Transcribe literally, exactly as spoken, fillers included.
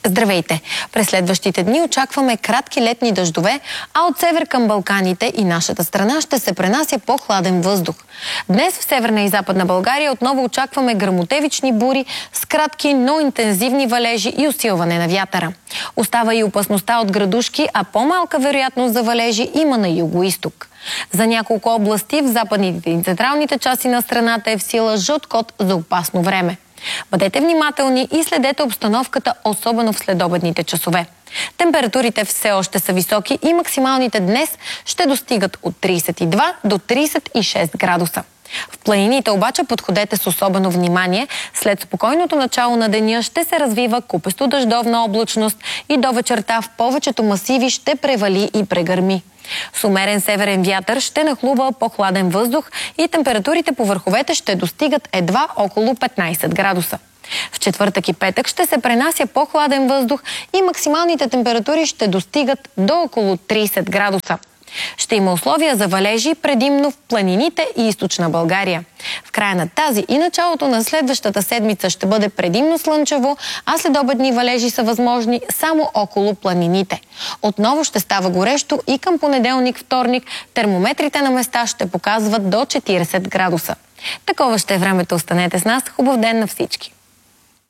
Здравейте! През следващите дни очакваме кратки летни дъждове, а от север към Балканите и нашата страна ще се пренася по-хладен въздух. Днес в Северна и Западна България отново очакваме гръмотевични бури с кратки, но интензивни валежи и усилване на вятъра. Остава и опасността от градушки, а по-малка вероятност за валежи има на югоизток. За няколко области в западните и централните части на страната е в сила жълт код за опасно време. Бъдете внимателни и следете обстановката, особено в следобедните часове. Температурите все още са високи и максималните днес ще достигат от тридесет и два до тридесет и шест градуса. В планините обаче подходете с особено внимание. След спокойното начало на деня ще се развива купесто дъждовна облачност и до вечерта в повечето масиви ще превали и прегърми. С умерен северен вятър ще нахлува по-хладен въздух и температурите по върховете ще достигат едва около петнадесет градуса. В четвъртък и петък ще се пренася по-хладен въздух и максималните температури ще достигат до около тридесет градуса. Ще има условия за валежи предимно в планините и източна България. В края на тази и началото на следващата седмица ще бъде предимно слънчево, а следобедни валежи са възможни само около планините. Отново ще става горещо и към понеделник-вторник термометрите на места ще показват до четиридесет градуса. Такова ще е времето. Останете с нас. Хубав ден на всички!